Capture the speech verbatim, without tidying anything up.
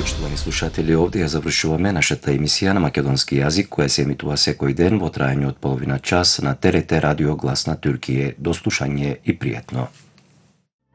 Poštovani slušatelji, ovdje završavаме našата emisija na makedonski jazik koja se emitува sekoj ден во трајање од половина час на Т Р Т радио Глас на Туркије. До слушање и пријатно.